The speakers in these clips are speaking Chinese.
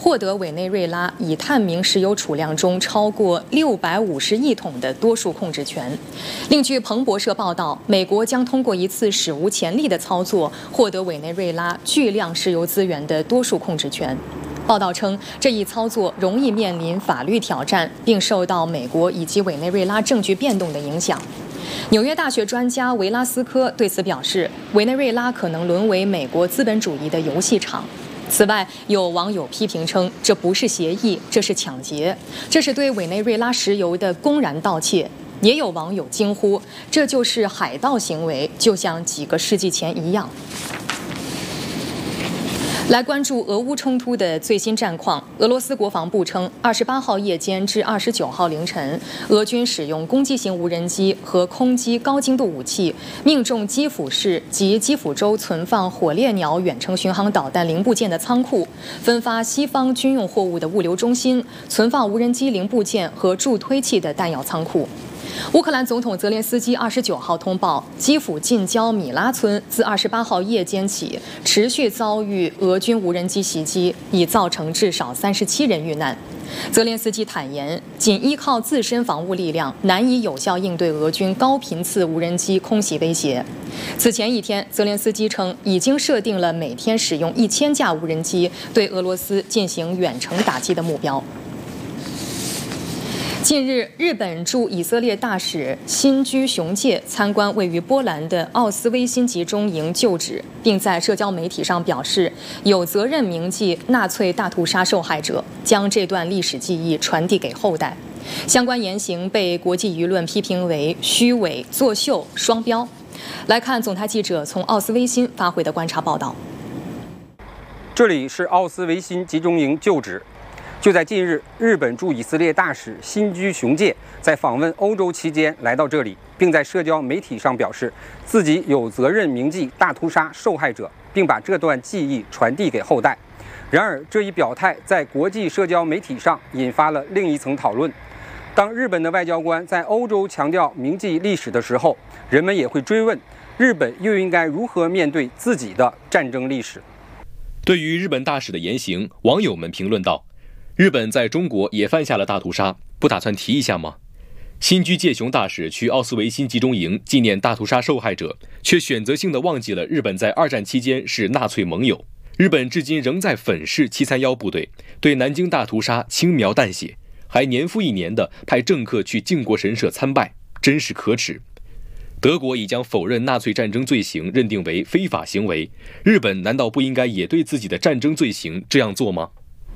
获得委内瑞拉已探明石油储量中超过650亿桶的多数控制权。另据彭博社报道，美国将通过一次史无前例的操作，获得委内瑞拉巨量石油资源的多数控制权。报道称，这一操作容易面临法律挑战，并受到美国以及委内瑞拉政局变动的影响。纽约大学专家维拉斯科对此表示，委内瑞拉可能沦为美国资本主义的游戏场。此外，有网友批评称，这不是协议，这是抢劫，这是对委内瑞拉石油的公然盗窃。也有网友惊呼，这就是海盗行为，就像几个世纪前一样。来关注俄乌冲突的最新战况。俄罗斯国防部称，28号夜间至29号凌晨，俄军使用攻击型无人机和空击高精度武器，命中基辅市及基辅州存放火烈鸟远程巡航导弹零部件的仓库，分发西方军用货物的物流中心，存放无人机零部件和助推器的弹药仓库。乌克兰总统泽连斯基29号通报，基辅近郊米拉村自28号夜间起持续遭遇俄军无人机袭击，已造成至少37人遇难。泽连斯基坦言，仅依靠自身防务力量难以有效应对俄军高频次无人机空袭威胁。此前一天，泽连斯基称已经设定了每天使用1000架无人机对俄罗斯进行远程打击的目标。近日，日本驻以色列大使新居雄介参观位于波兰的奥斯威辛集中营旧址，并在社交媒体上表示有责任铭记纳粹大屠杀受害者，将这段历史记忆传递给后代。相关言行被国际舆论批评为虚伪、作秀、双标。来看总台记者从奥斯威辛发回的观察报道。 这里是奥斯维辛集中营旧址。就在近日，日本驻以色列大使新居雄介在访问欧洲期间来到这里，并在社交媒体上表示自己有责任铭记大屠杀受害者，并把这段记忆传递给后代。然而，这一表态在国际社交媒体上引发了另一层讨论。当日本的外交官在欧洲强调铭记历史的时候，人们也会追问，日本又应该如何面对自己的战争历史？ 对于日本大使的言行，网友们评论道：日本在中国也犯下了大屠杀，不打算提一下吗？新居介雄大使去奥斯维辛集中营纪念大屠杀受害者，却选择性地忘记了日本在二战期间是纳粹盟友。日本至今仍在粉饰731部队，对南京大屠杀轻描淡写，还年复一年地派政客去靖国神社参拜，真是可耻。德国已将否认纳粹战争罪行认定为非法行为，日本难道不应该也对自己的战争罪行这样做吗？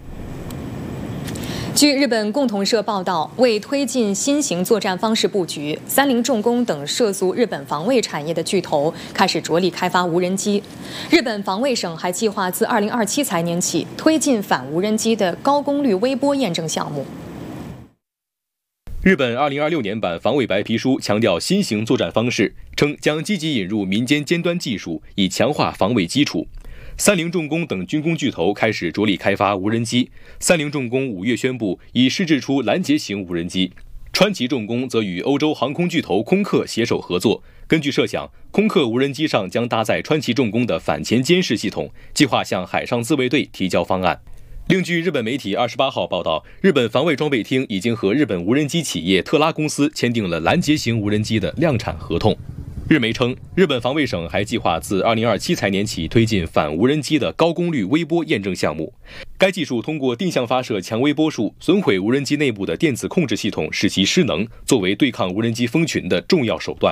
据日本共同社报道，为推进新型作战方式布局，三菱重工等涉足日本防卫产业的巨头开始着力开发无人机。日本防卫省还计划自2027财年起推进反无人机的高功率微波验证项目。 日本2026年版防卫白皮书强调新型作战方式，称将积极引入民间尖端技术，以强化防卫基础。三菱重工等军工巨头开始着力开发无人机。三菱重工5月宣布已试制出拦截型无人机，川崎重工则与欧洲航空巨头空客携手合作。根据设想，空客无人机上将搭载川崎重工的反潜监视系统，计划向海上自卫队提交方案。另据日本媒体28号报道，日本防卫装备厅已经和日本无人机企业特拉公司签订了拦截型无人机的量产合同。日媒称，日本防卫省还计划自2027财年起推进反无人机的高功率微波验证项目。该技术通过定向发射强微波束，损毁无人机内部的电子控制系统，使其失能，作为对抗无人机蜂群的重要手段。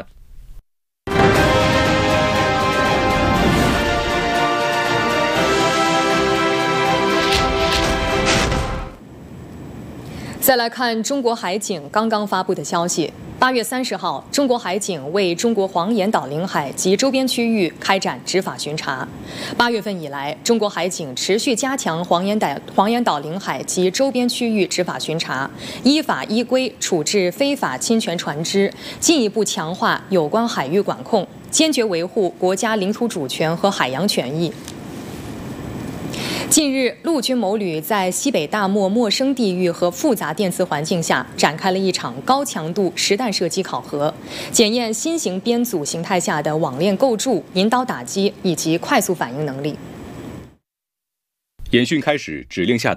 再来看中国海警刚刚发布的消息，8月30号，中国海警为中国黄岩岛领海及周边区域开展执法巡查。8月份以来，中国海警持续加强黄岩岛领海及周边区域执法巡查，依法依规处置非法侵权船只，进一步强化有关海域管控，坚决维护国家领土主权和海洋权益。近日，陆军某旅在西北大漠陌生地域和复杂电磁环境下展开了一场高强度实弹射击考核，检验新型编组形态下的网链构筑、引导打击以及快速反应能力。 演训开始，指令下达。